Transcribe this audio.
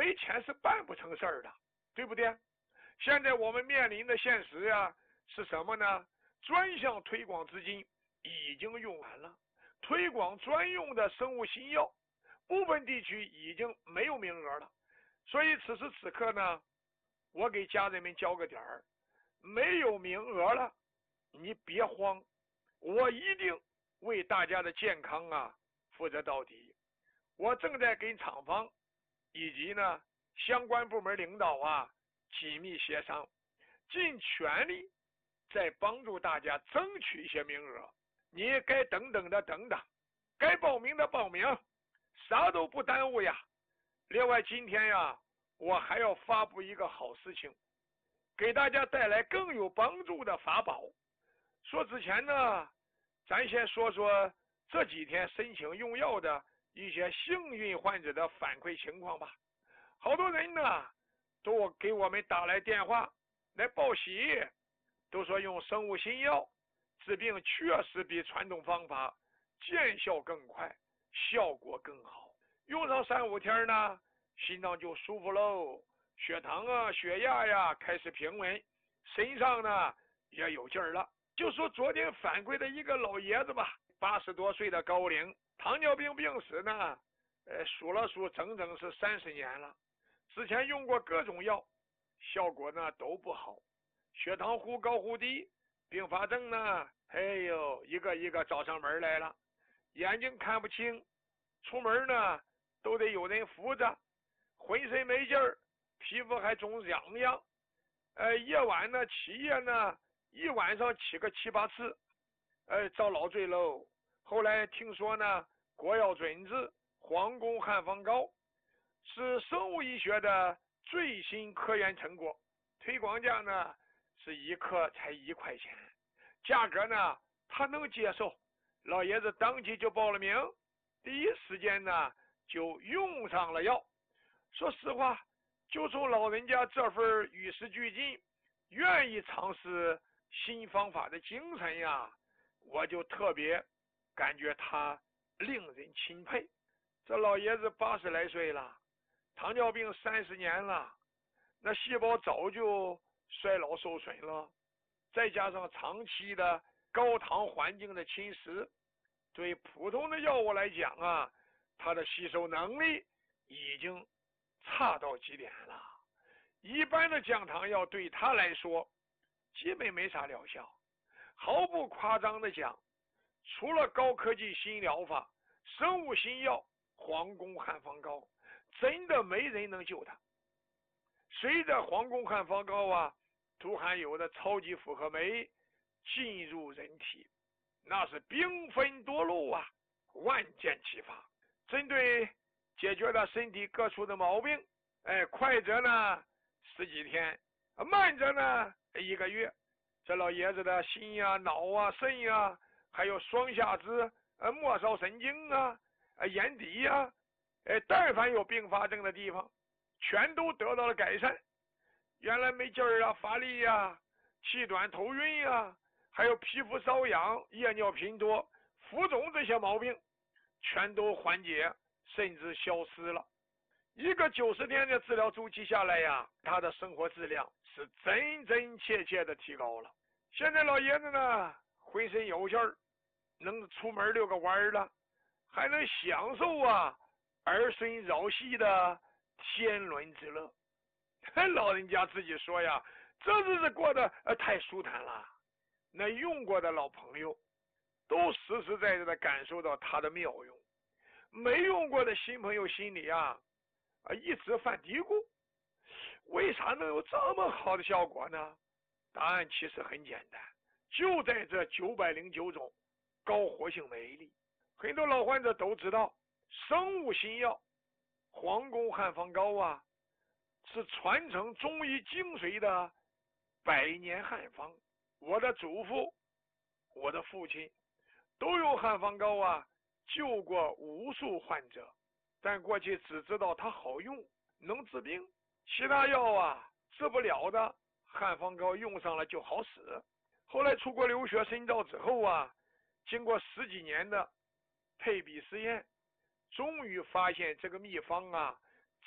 没钱是办不成事儿的，对不对？现在我们面临的现实呀，是什么呢？专项推广资金已经用完了，推广专用的生物新药，部分地区已经没有名额了。所以此时此刻呢，我给家人们交个点儿，没有名额了，你别慌，我一定为大家的健康啊负责到底。我正在跟厂方以及呢相关部门领导啊紧密协商，尽全力在帮助大家争取一些名额。你该等等的等等，该报名的报名，啥都不耽误呀。另外今天呀，我还要发布一个好事情，给大家带来更有帮助的法宝。说之前呢，咱先说说这几天申请用药的一些幸运患者的反馈情况吧。好多人呢都给我们打来电话来报喜，都说用生物新药治病确实比传统方法见效更快，效果更好。用上3-5天呢，心脏就舒服喽，血糖啊血压呀开始平稳，身上呢也有劲儿了。就说昨天反馈的一个老爷子吧，80多岁的高龄，糖尿病病史呢数了数整整是30年了，之前用过各种药，效果呢都不好，血糖忽高忽低，并发症呢哎呦一个一个找上门来了，眼睛看不清，出门呢都得有人扶着，浑身没劲儿，皮肤还总痒痒，夜晚呢起夜呢一晚上起个7、8次，遭老罪喽。后来听说呢，国药准治皇宫汉方膏是生物医学的最新科研成果，推广价呢是1克才1块钱，价格呢他能接受，老爷子当即就报了名，第一时间呢就用上了药。说实话，就从老人家这份与时俱进、愿意尝试新方法的精神呀，我就特别感觉他令人钦佩。这老爷子80来岁了，糖尿病30年了，那细胞早就衰老受损了，再加上长期的高糖环境的侵蚀，对普通的药物来讲啊，它的吸收能力已经差到极点了。一般的降糖药对他来说基本没啥疗效。毫不夸张的讲，除了高科技新疗法、生物新药、皇宫汉方膏，真的没人能救他。随着皇宫汉方膏啊涂含有的超级复合酶进入人体，那是兵分多路啊，万箭齐发。针对解决了身体各处的毛病，快则呢10几天，慢则呢1个月。这老爷子的心呀、脑啊、肾呀，还有双下肢、末梢神经啊、眼底呀，但凡有并发症的地方，全都得到了改善。原来没劲儿啊、乏力呀、气短、头晕呀，还有皮肤瘙痒、夜尿频多、浮肿这些毛病，全都缓解甚至消失了。一个90天的治疗周期下来呀，他的生活质量是真真切切的提高了。现在老爷子呢浑身有劲儿，能出门遛个弯了，还能享受啊儿孙绕膝的天伦之乐。老人家自己说呀，这日子过得太舒坦了。那用过的老朋友都实实在在的感受到它的妙用，没用过的新朋友心里啊一直犯嘀咕，为啥能有这么好的效果呢？答案其实很简单，就在这909种高活性酶里。很多老患者都知道，生物新药皇宫汉方膏啊是传承中医精髓的100年汉方。我的祖父、我的父亲都用汉方膏啊救过无数患者，但过去只知道它好用，能治病，其他药啊治不了的，汉方膏用上了就好使。后来出国留学深造之后啊，经过10几年的配比实验，终于发现这个秘方啊